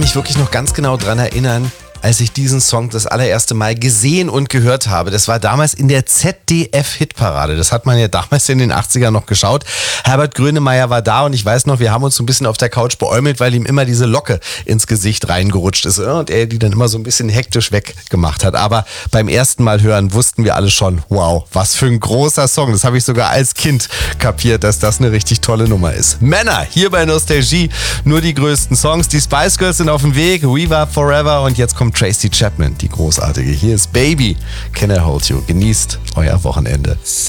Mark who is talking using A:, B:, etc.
A: kann mich wirklich noch ganz genau dran erinnern, als ich diesen Song das allererste Mal gesehen und gehört habe. Das war damals in der ZDF-Hitparade. Das hat man ja damals in den 80ern noch geschaut. Herbert Grönemeyer war da und ich weiß noch, wir haben uns so ein bisschen auf der Couch beäumelt, weil ihm immer diese Locke ins Gesicht reingerutscht ist und er die dann immer so ein bisschen hektisch weggemacht hat. Aber beim ersten Mal hören wussten wir alle schon, wow, was für ein großer Song. Das habe ich sogar als Kind kapiert, dass das eine richtig tolle Nummer ist. Männer, hier bei Nostalgie, nur die größten Songs. Die Spice Girls sind auf dem Weg, Viva Forever und jetzt kommt Tracy Chapman, die großartige. Hier ist Baby, Can I Hold You? Genießt euer Wochenende.